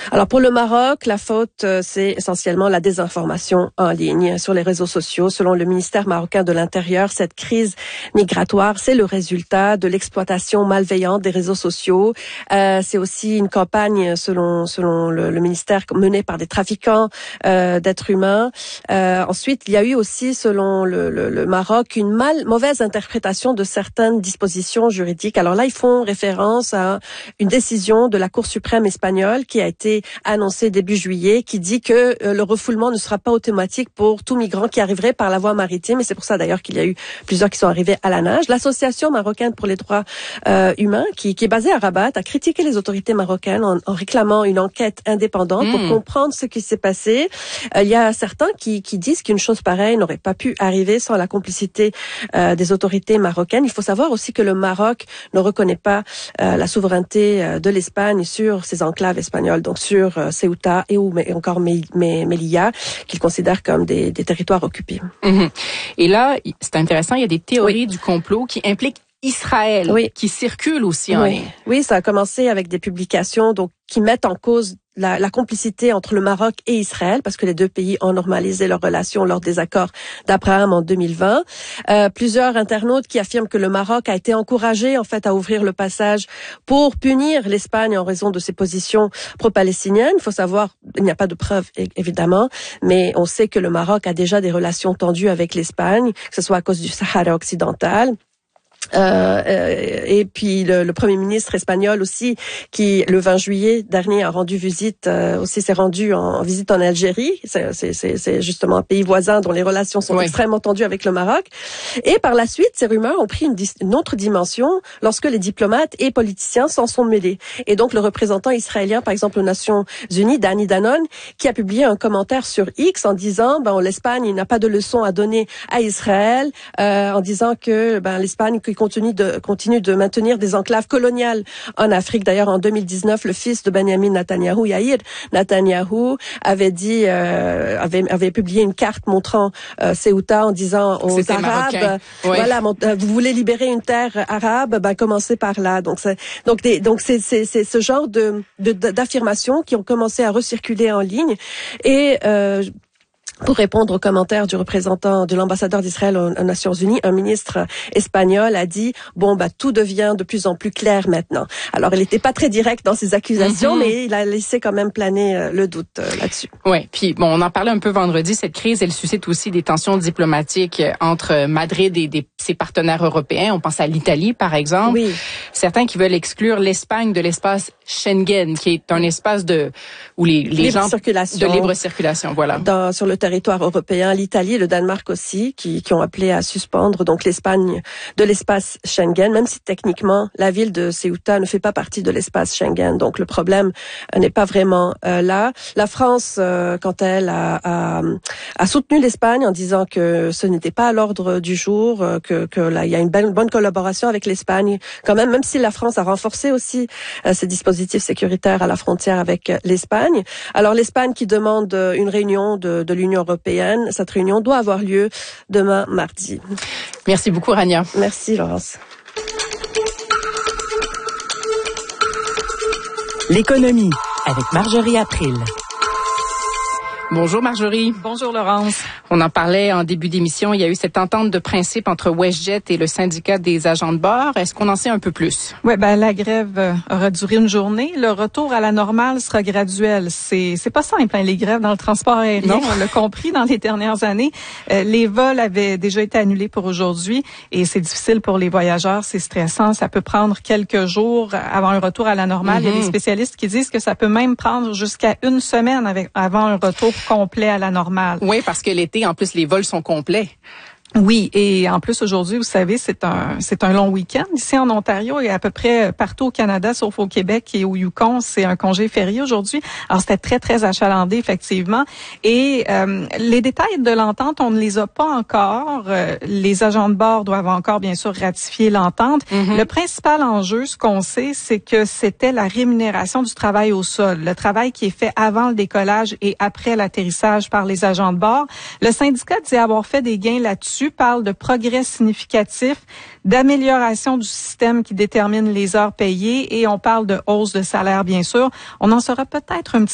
Alors pour le Maroc, la faute, c'est essentiellement la désinformation en ligne sur les réseaux sociaux. Selon le ministère marocain de l'Intérieur, cette crise migratoire, c'est le résultat de l'exploitation malveillante des réseaux sociaux. C'est aussi une campagne, selon le ministère, menée par des trafiquants d'êtres humains. Ensuite, il y a eu aussi, selon le Maroc, une mauvaise interprétation de certaines dispositions juridiques. Alors là, ils font référence à une décision de la Cour suprême espagnole qui a été annoncée début juillet, qui dit que le refoulement ne sera pas automatique pour tout migrant qui arriverait par la voie maritime. Et c'est pour ça d'ailleurs qu'il y a eu plusieurs qui sont arrivés à la nage. L'Association marocaine pour les droits humains, qui est basée à Rabat, a critiqué les autorités marocaines en réclamant une enquête indépendante pour comprendre ce qui s'est passé. Il y a certains qui disent qu'une chose pareille n'aurait pas pu arriver sans la complicité des autorités marocaines. Il faut savoir aussi que le Maroc ne reconnaît pas la souveraineté de l'Espagne sur ses enclaves espagnoles, donc sur Ceuta et encore Melilla, qu'ils considèrent comme des territoires occupés. Et là, c'est intéressant, il y a des théories du complot qui impliquent Israël, qui circulent aussi en ligne. Oui, ça a commencé avec des publications qui mettent en cause la complicité entre le Maroc et Israël, parce que les deux pays ont normalisé leurs relations lors des accords d'Abraham en 2020. Plusieurs internautes qui affirment que le Maroc a été encouragé en fait à ouvrir le passage pour punir l'Espagne en raison de ses positions pro-palestiniennes. Il faut savoir, il n'y a pas de preuves évidemment, mais on sait que le Maroc a déjà des relations tendues avec l'Espagne, que ce soit à cause du Sahara occidental. Et puis le Premier ministre espagnol aussi, qui le 20 juillet dernier a rendu visite, s'est rendu en visite en Algérie. C'est justement un pays voisin dont les relations sont extrêmement tendues avec le Maroc. Et par la suite, ces rumeurs ont pris une autre dimension lorsque les diplomates et politiciens s'en sont mêlés. Et donc le représentant israélien, par exemple aux Nations Unies, Danny Danon, qui a publié un commentaire sur X en disant l'Espagne n'a pas de leçon à donner à Israël, en disant que l'Espagne continue de maintenir des enclaves coloniales en Afrique. D'ailleurs, en 2019, le fils de Benjamin Netanyahou, Yair Netanyahou, avait publié une carte montrant Ceuta en disant aux Arabes, vous voulez libérer une terre arabe, commencez par là. Donc c'est ce genre d'affirmations qui ont commencé à recirculer en ligne et pour répondre aux commentaires du représentant de l'ambassadeur d'Israël aux Nations Unies, un ministre espagnol a dit tout devient de plus en plus clair maintenant. Alors il n'était pas très direct dans ses accusations, mais il a laissé quand même planer le doute là-dessus. Oui, puis on en parlait un peu vendredi. Cette crise, elle suscite aussi des tensions diplomatiques entre Madrid et ses partenaires européens. On pense à l'Italie, par exemple. Oui. Certains qui veulent exclure l'Espagne de l'espace Schengen, qui est un espace où les gens de libre circulation, voilà. Sur le territoire européen, l'Italie et le Danemark aussi, qui ont appelé à suspendre donc l'Espagne de l'espace Schengen, même si techniquement la ville de Ceuta ne fait pas partie de l'espace Schengen. Donc le problème n'est pas vraiment là. La France, quant à elle, a soutenu l'Espagne en disant que ce n'était pas à l'ordre du jour, que là il y a une bonne collaboration avec l'Espagne, quand même si la France a renforcé aussi ses dispositifs sécuritaires à la frontière avec l'Espagne. Alors l'Espagne qui demande une réunion de l'Union européenne. Cette réunion doit avoir lieu demain mardi. Merci beaucoup, Rania. Merci, Laurence. L'économie avec Marjorie April. Bonjour Marjorie. Bonjour Laurence. On en parlait en début d'émission, il y a eu cette entente de principe entre WestJet et le syndicat des agents de bord. Est-ce qu'on en sait un peu plus? Oui, la grève aura duré une journée. Le retour à la normale sera graduel. C'est pas simple, les grèves dans le transport aérien. On l'a compris dans les dernières années. Les vols avaient déjà été annulés pour aujourd'hui et c'est difficile pour les voyageurs. C'est stressant. Ça peut prendre quelques jours avant un retour à la normale. Il y a des spécialistes qui disent que ça peut même prendre jusqu'à une semaine avant un retour complet à la normale. Oui, parce que l'été, en plus, les vols sont complets. Oui, et en plus aujourd'hui, vous savez, c'est un long week-end ici en Ontario et à peu près partout au Canada, sauf au Québec et au Yukon, c'est un congé férié aujourd'hui. Alors c'était très très achalandé effectivement. Et les détails de l'entente, on ne les a pas encore. Les agents de bord doivent encore bien sûr ratifier l'entente. Le principal enjeu, ce qu'on sait, c'est que c'était la rémunération du travail au sol, le travail qui est fait avant le décollage et après l'atterrissage par les agents de bord. Le syndicat dit avoir fait des gains là-dessus, parle de progrès significatifs, d'amélioration du système qui détermine les heures payées et on parle de hausse de salaire, bien sûr. On en saura peut-être un petit